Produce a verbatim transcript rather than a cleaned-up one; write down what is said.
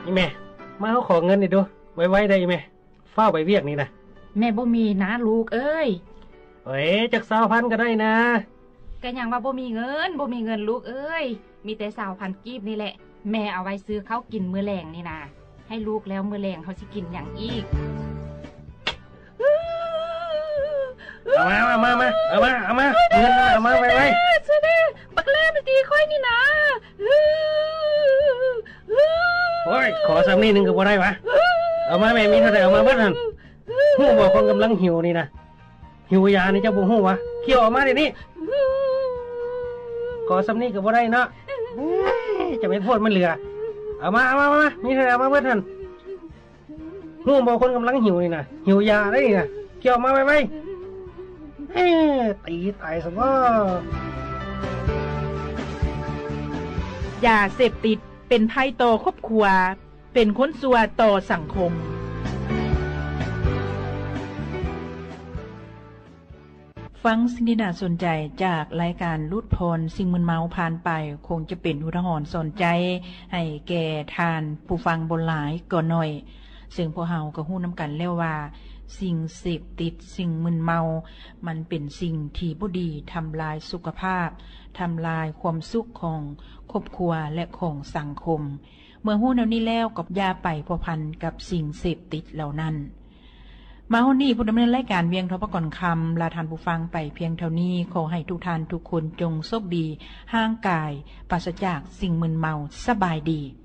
อีแม่มาเขาขอเงินนี่ดูไว้ๆได้อีแม่เฝ้าไปเวียกนี่นะแม่บ่มีนะลูกเอ้ยเอ้ยจักสาวพันก็ได้นะก็ยังว่าบ่มีเงินบ่มีเงินลูกเอ้ยมีแต่สาวพันกีบนี่แหละแม่เอาไว้ซื้อข้าวกินมื้อแลงนี่นะให้ลูกแล้วมื้อแลงเขาสิกินอย่างอีกเอามาเอามาเอามาเอามาเงินเอามาไว้ไว้ซื้อแน่บักแล่ไปตีค่อยนี่นะโอ้ยขอสักนิดนึงก็บ่ได้วะเอามาแม่มีเท่าไหร่เอามาเบิดนั่นฮู้บ่คนกำลังหิวนี่นะหิวยานี่เจ้าบ่ฮู้วะเคี่ยวออกมาเดี๋ยวนี้ขอสักนิดก็บ่ได้เนาะจะไม่โทษมันเหลือเอามาเอามามามีเท่าไหร่เอามาเบิดนั่นฮู้บ่คนกำลังหิวนี่นะหิวยาได้นี่นะเคี่ยวออกมาไว้ๆเฮ้ตีตายซะบ่ยาเสพติดเป็นภัยต่อครอบครัวเป็นคนซัวต่อสังคมฟังสิ่งที่น่าสนใจจากรายการลุดพรสิ่งมึนเมาผ่านไปคงจะเป็นอุทาหรณ์สอนใจให้แก่ทานผู้ฟังบนหลายก่อนหน่อยซึ่งพวกเฮาก็ฮู้นํกันแล้วว่าสิ่งเสพติดสิ่งมึนเมามันเป็นสิ่งที่บ่ดีทำลายสุขภาพทำลายความสุขของครอบครัวและของสังคมเมื่อฮู้แนวนี้แล้วก็อย่าไปพัวพันกับสิ่งเสพติดเหล่านั้นมาฮอดนี้ผู้ดำเนินรายการเวียงทบก่อนคำลาท่านผู้ฟังไปเพียงเท่านี้ขอให้ทุกท่านทุกคนจงโชคดีห่างกายปราศจากสิ่งมึนเมาสบายดี